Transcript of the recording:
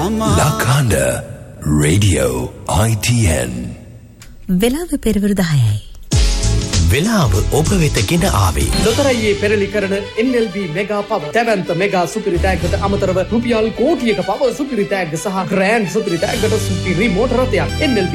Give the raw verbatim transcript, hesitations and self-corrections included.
Lakanda Radio I T N. වෙලාව පෙරවරු දහයයි. වෙලාව ඔබ වෙත ගෙන ආවේ. ලොතරැයියේ පෙරලි කරන N L B mega power තැවැන්ත mega සුපිරි ටැග්ගට අමතරව රුපියල් කෝටියක පවර් සුපිරි ටැග්ග සහ ග්‍රෑන්ඩ් සුපිරි ටැග්ගට සුපිරි මෝටර රථයක් N L B